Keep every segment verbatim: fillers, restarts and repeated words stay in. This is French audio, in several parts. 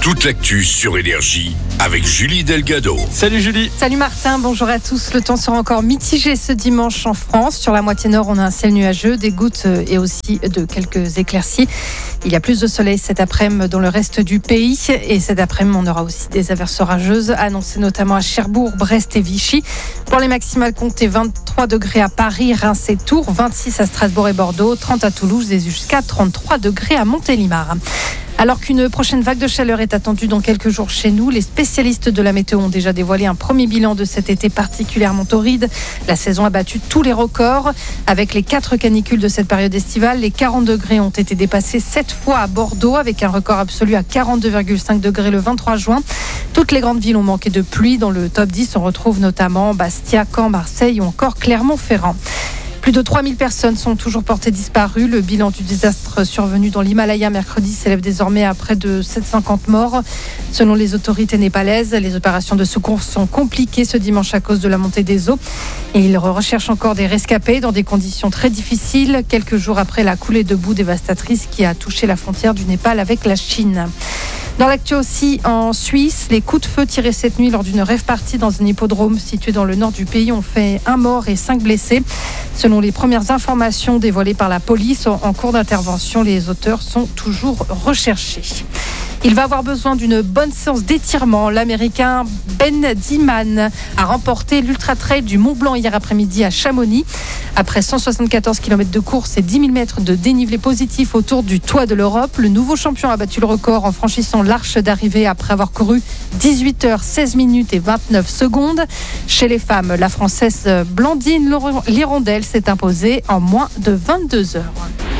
Toute l'actu sur Énergie avec Julie Delgado. Salut Julie. Salut Martin, bonjour à tous. Le temps sera encore mitigé ce dimanche en France. Sur la moitié nord, on a un ciel nuageux, des gouttes et aussi de quelques éclaircies. Il y a plus de soleil cet après-midi dans le reste du pays. Et cet après-midi, on aura aussi des averses orageuses annoncées notamment à Cherbourg, Brest et Vichy. Pour les maximales, comptez vingt-trois degrés à Paris, Reims et Tours, vingt-six à Strasbourg et Bordeaux, trente à Toulouse et jusqu'à trente-trois degrés à Montélimar. Alors qu'une prochaine vague de chaleur est attendue dans quelques jours chez nous, les spécialistes de la météo ont déjà dévoilé un premier bilan de cet été particulièrement torride. La saison a battu tous les records. Avec les quatre canicules de cette période estivale, les quarante degrés ont été dépassés sept fois à Bordeaux, avec un record absolu à quarante-deux virgule cinq degrés le vingt-trois juin. Toutes les grandes villes ont manqué de pluie. Dans le top dix, on retrouve notamment Bastia, Caen, Marseille ou encore Clermont-Ferrand. Plus de trois mille personnes sont toujours portées disparues. Le bilan du désastre survenu dans l'Himalaya mercredi s'élève désormais à près de sept cent cinquante morts. Selon les autorités népalaises, les opérations de secours sont compliquées ce dimanche à cause de la montée des eaux. Et ils recherchent encore des rescapés dans des conditions très difficiles, quelques jours après la coulée de boue dévastatrice qui a touché la frontière du Népal avec la Chine. Dans l'actu aussi, en Suisse, les coups de feu tirés cette nuit lors d'une rave party dans un hippodrome situé dans le nord du pays ont fait un mort et cinq blessés. Selon les premières informations dévoilées par la police, en cours d'intervention, les auteurs sont toujours recherchés. Il va avoir besoin d'une bonne séance d'étirement. L'Américain Ben Dieman a remporté l'Ultra Trail du Mont Blanc hier après-midi à Chamonix. Après cent soixante-quatorze kilomètres de course et dix mille mètres de dénivelé positif autour du toit de l'Europe, le nouveau champion a battu le record en franchissant l'arche d'arrivée après avoir couru dix-huit heures seize minutes et vingt-neuf secondes. Chez les femmes, la Française Blandine Lirondelle s'est imposée en moins de vingt-deux heures.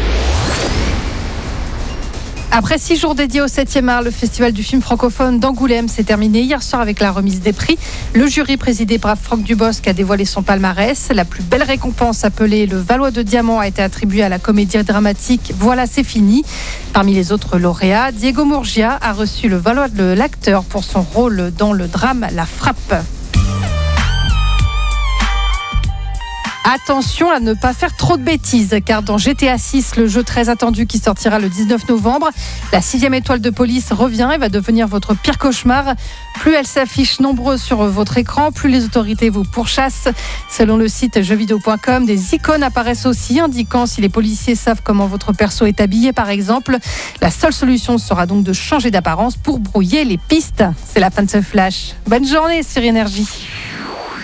Après six jours dédiés au septième art, le festival du film francophone d'Angoulême s'est terminé hier soir avec la remise des prix. Le jury présidé par Franck Dubosc a dévoilé son palmarès. La plus belle récompense, appelée le Valois de Diamant, a été attribuée à la comédie dramatique Voilà, c'est fini. Parmi les autres lauréats, Diego Murgia a reçu le Valois de l'acteur pour son rôle dans le drame La Frappe. Attention à ne pas faire trop de bêtises, car dans G T A six, le jeu très attendu qui sortira le dix-neuf novembre, la sixième étoile de police revient et va devenir votre pire cauchemar. Plus elle s'affiche nombreuse sur votre écran, plus les autorités vous pourchassent. Selon le site jeux vidéo point com, des icônes apparaissent aussi indiquant si les policiers savent comment votre perso est habillé, par exemple. La seule solution sera donc de changer d'apparence pour brouiller les pistes. C'est la fin de ce flash. Bonne journée sur Énergie.